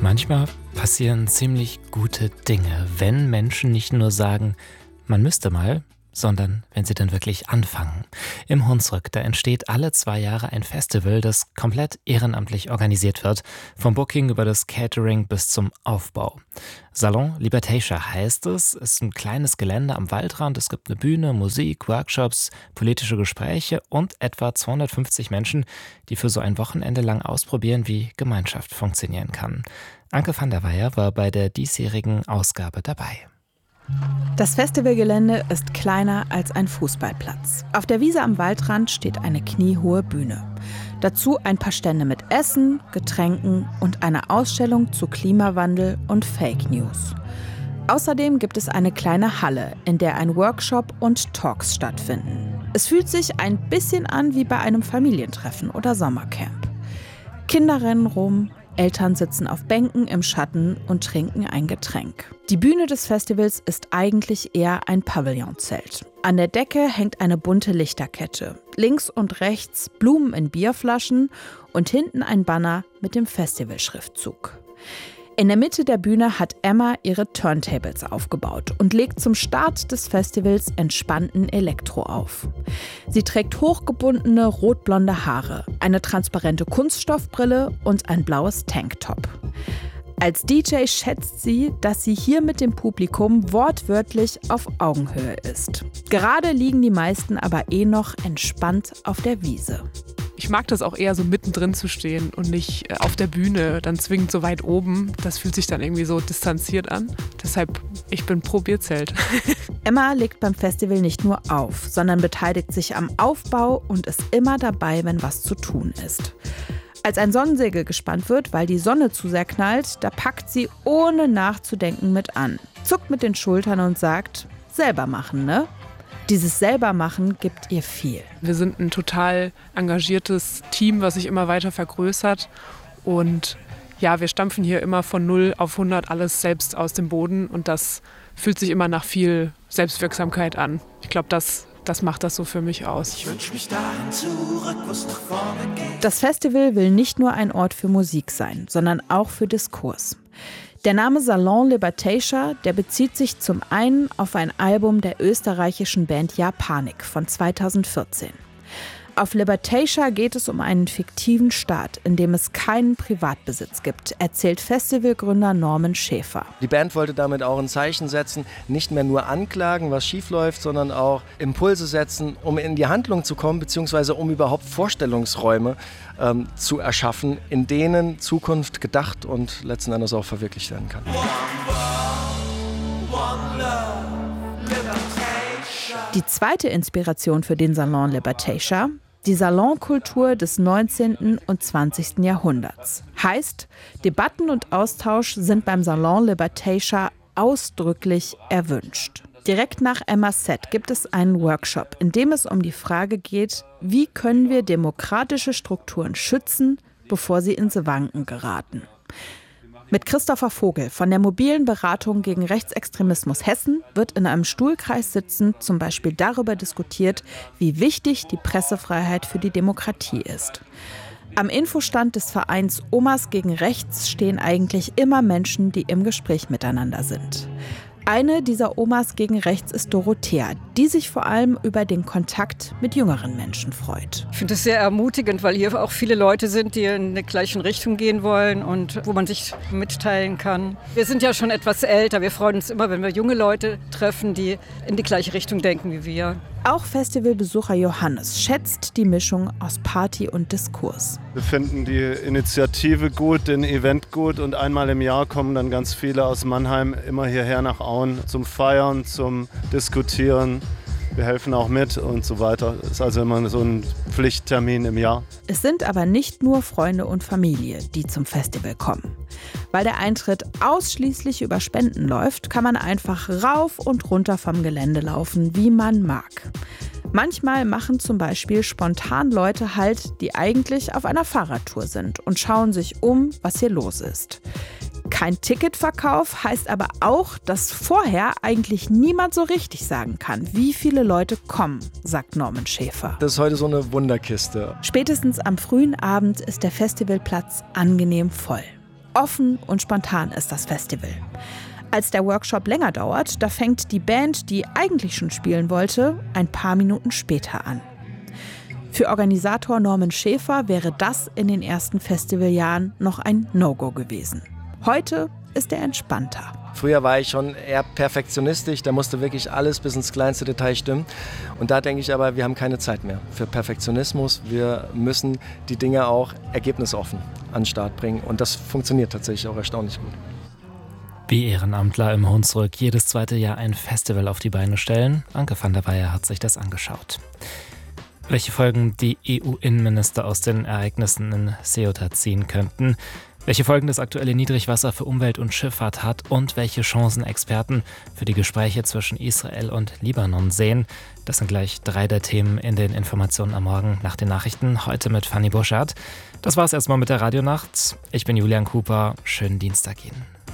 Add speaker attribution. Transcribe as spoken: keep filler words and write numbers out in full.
Speaker 1: Manchmal passieren ziemlich gute Dinge, wenn Menschen nicht nur sagen, man müsste mal, sondern wenn sie dann wirklich anfangen. Im Hunsrück, da entsteht alle zwei Jahre ein Festival, das komplett ehrenamtlich organisiert wird, vom Booking über das Catering bis zum Aufbau. Salon Libertatia heißt es, ist ein kleines Gelände am Waldrand, es gibt eine Bühne, Musik, Workshops, politische Gespräche und etwa zweihundertfünfzig Menschen, die für so ein Wochenende lang ausprobieren, wie Gemeinschaft funktionieren kann. Anke van der Weyer war bei der diesjährigen Ausgabe dabei.
Speaker 2: Das Festivalgelände ist kleiner als ein Fußballplatz. Auf der Wiese am Waldrand steht eine kniehohe Bühne. Dazu ein paar Stände mit Essen, Getränken und eine Ausstellung zu Klimawandel und Fake News. Außerdem gibt es eine kleine Halle, in der ein Workshop und Talks stattfinden. Es fühlt sich ein bisschen an wie bei einem Familientreffen oder Sommercamp. Kinder rennen rum, Eltern sitzen auf Bänken im Schatten und trinken ein Getränk. Die Bühne des Festivals ist eigentlich eher ein Pavillonzelt. An der Decke hängt eine bunte Lichterkette. Links und rechts Blumen in Bierflaschen und hinten ein Banner mit dem Festivalschriftzug. In der Mitte der Bühne hat Emma ihre Turntables aufgebaut und legt zum Start des Festivals entspannten Elektro auf. Sie trägt hochgebundene rotblonde Haare, eine transparente Kunststoffbrille und ein blaues Tanktop. Als D J schätzt sie, dass sie hier mit dem Publikum wortwörtlich auf Augenhöhe ist. Gerade liegen die meisten aber eh noch entspannt auf der Wiese.
Speaker 3: Ich mag das auch eher so mittendrin zu stehen und nicht auf der Bühne, dann zwingend so weit oben. Das fühlt sich dann irgendwie so distanziert an. Deshalb, ich bin pro Bierzelt.
Speaker 2: Emma legt beim Festival nicht nur auf, sondern beteiligt sich am Aufbau und ist immer dabei, wenn was zu tun ist. Als ein Sonnensegel gespannt wird, weil die Sonne zu sehr knallt, da packt sie ohne nachzudenken mit an, zuckt mit den Schultern und sagt, selber machen, ne? Dieses Selbermachen gibt ihr viel.
Speaker 3: Wir sind ein total engagiertes Team, was sich immer weiter vergrößert. Und ja, wir stampfen hier immer von null auf hundert alles selbst aus dem Boden. Und das fühlt sich immer nach viel Selbstwirksamkeit an. Ich glaube, das, das macht das so für mich aus.
Speaker 4: Ich wünsch mich dahin zurück, wo es nach vorne geht.
Speaker 2: Das Festival will nicht nur ein Ort für Musik sein, sondern auch für Diskurs. Der Name Salon Libertatia, der bezieht sich zum einen auf ein Album der österreichischen Band Japanik von zweitausendvierzehn. Auf Libertatia geht es um einen fiktiven Staat, in dem es keinen Privatbesitz gibt, erzählt Festivalgründer Norman Schäfer.
Speaker 5: Die Band wollte damit auch ein Zeichen setzen, nicht mehr nur anklagen, was schief läuft, sondern auch Impulse setzen, um in die Handlung zu kommen, beziehungsweise um überhaupt Vorstellungsräume ähm, zu erschaffen, in denen Zukunft gedacht und letzten Endes auch verwirklicht werden kann.
Speaker 4: One world, one love, Libertatia.
Speaker 2: Die zweite Inspiration für den Salon Libertatia: die Salonkultur des neunzehnten und zwanzigsten Jahrhunderts. Heißt, Debatten und Austausch sind beim Salon Libertatia ausdrücklich erwünscht. Direkt nach Emmas Set gibt es einen Workshop, in dem es um die Frage geht, wie können wir demokratische Strukturen schützen, bevor sie ins Wanken geraten. Mit Christopher Vogel von der mobilen Beratung gegen Rechtsextremismus Hessen wird in einem Stuhlkreis sitzend zum Beispiel darüber diskutiert, wie wichtig die Pressefreiheit für die Demokratie ist. Am Infostand des Vereins Omas gegen Rechts stehen eigentlich immer Menschen, die im Gespräch miteinander sind. Eine dieser Omas gegen Rechts ist Dorothea, die sich vor allem über den Kontakt mit jüngeren Menschen freut.
Speaker 6: Ich finde es sehr ermutigend, weil hier auch viele Leute sind, die in der gleichen Richtung gehen wollen und wo man sich mitteilen kann. Wir sind ja schon etwas älter. Wir freuen uns immer, wenn wir junge Leute treffen, die in die gleiche Richtung denken wie wir.
Speaker 2: Auch Festivalbesucher Johannes schätzt die Mischung aus Party und Diskurs.
Speaker 7: Wir finden die Initiative gut, den Event gut und einmal im Jahr kommen dann ganz viele aus Mannheim immer hierher nach Auen zum Feiern, zum Diskutieren. Wir helfen auch mit und so weiter. Das ist also immer so ein Pflichttermin im Jahr.
Speaker 2: Es sind aber nicht nur Freunde und Familie, die zum Festival kommen. Weil der Eintritt ausschließlich über Spenden läuft, kann man einfach rauf und runter vom Gelände laufen, wie man mag. Manchmal machen zum Beispiel spontan Leute Halt, die eigentlich auf einer Fahrradtour sind und schauen sich um, was hier los ist. Kein Ticketverkauf heißt aber auch, dass vorher eigentlich niemand so richtig sagen kann, wie viele Leute kommen, sagt Norman Schäfer.
Speaker 5: Das ist heute so eine Wunderkiste.
Speaker 2: Spätestens am frühen Abend ist der Festivalplatz angenehm voll. Offen und spontan ist das Festival. Als der Workshop länger dauert, da fängt die Band, die eigentlich schon spielen wollte, ein paar Minuten später an. Für Organisator Norman Schäfer wäre das in den ersten Festivaljahren noch ein No-Go gewesen. Heute ist er entspannter.
Speaker 5: Früher war ich schon eher perfektionistisch, da musste wirklich alles bis ins kleinste Detail stimmen. Und da denke ich aber, wir haben keine Zeit mehr für Perfektionismus. Wir müssen die Dinge auch ergebnisoffen an den Start bringen. Und das funktioniert tatsächlich auch erstaunlich gut.
Speaker 1: Wie Ehrenamtler im Hunsrück jedes zweite Jahr ein Festival auf die Beine stellen, Anke van der Weyer hat sich das angeschaut. Welche Folgen die E U-Innenminister aus den Ereignissen in Ceuta ziehen könnten, welche Folgen das aktuelle Niedrigwasser für Umwelt und Schifffahrt hat und welche Chancen Experten für die Gespräche zwischen Israel und Libanon sehen, das sind gleich drei der Themen in den Informationen am Morgen nach den Nachrichten, heute mit Fanny Burschardt. Das war's erstmal mit der Radionacht. Ich bin Julian Cooper, schönen Dienstag Ihnen.